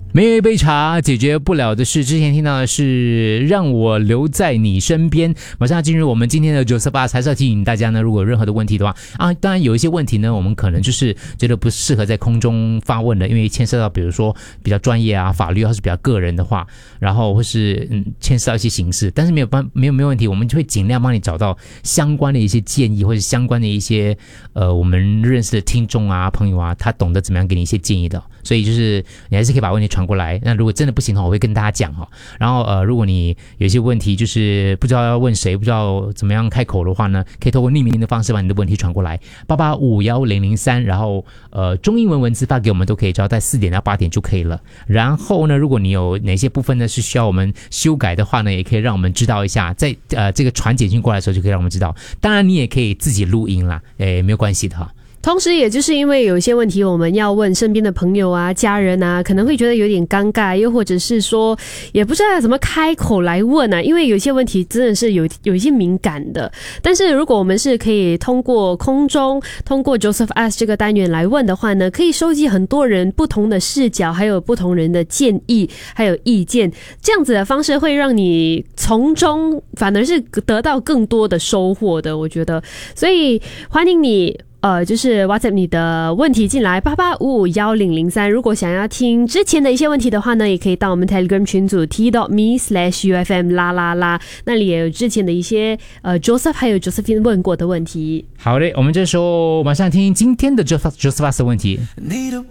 没有一杯茶解决不了的事。之前听到的是让我留在你身边。马上要进入我们今天的98，还是要提醒大家呢，如果有任何的问题的话当然有一些问题呢，我们可能就是觉得不适合在空中发问的，因为牵涉到比如说比较专业啊、法律，或是比较个人的话，然后或是牵涉到一些形式，但是没有问题，我们就会尽量帮你找到相关的一些建议，或者相关的一些我们认识的听众啊、朋友啊，他懂得怎么样给你一些建议的。所以就是你还是可以把问题传过来，那如果真的不行的话，我会跟大家讲然后如果你有一些问题就是不知道要问谁，不知道怎么样开口的话呢，可以透过匿名的方式把你的问题传过来，88511003，然后中英文文字发给我们都可以，只要在4点到8点就可以了。然后呢，如果你有哪些部分呢是需要我们修改的话呢，也可以让我们知道一下，在这个传简讯过来的时候就可以让我们知道。当然你也可以自己录音啦，没有关系的哈。 同时也就是因为有一些问题我们要问身边的朋友啊、家人啊，可能会觉得有点尴尬，又或者是说也不知道怎么开口来问因为有一些问题真的是有一些敏感的。但是如果我们是可以通过空中通过 Joseph Ask 这个单元来问的话呢，可以收集很多人不同的视角，还有不同人的建议还有意见，这样子的方式会让你从中反而是得到更多的收获的，我觉得。所以欢迎你就是 WhatsApp 你的问题进来88551003。如果想要听之前的一些问题的话呢，也可以到我们 Telegram 群组 t.me/UFM 啦，那里也有之前的一些Joseph 还有 Josephine 问过的问题。 好的，我们这时候马上听今天的 Joseph 的问题。